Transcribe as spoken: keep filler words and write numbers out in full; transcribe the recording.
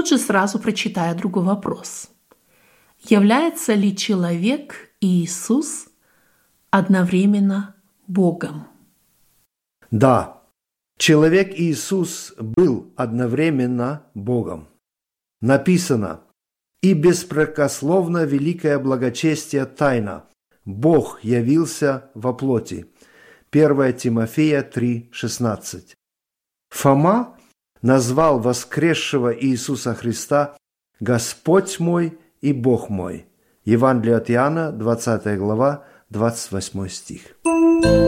же сразу прочитаю другой вопрос. Является ли человек и Иисус одновременно Богом? Да, человек Иисус был одновременно Богом. Написано: «И беспрекословно великое благочестие тайна. Бог явился во плоти». первое Тимофея три шестнадцать. Фома назвал воскресшего Иисуса Христа «Господь мой и Бог мой». Евангелие от Иоанна, двадцатая глава, двадцать восьмой стих.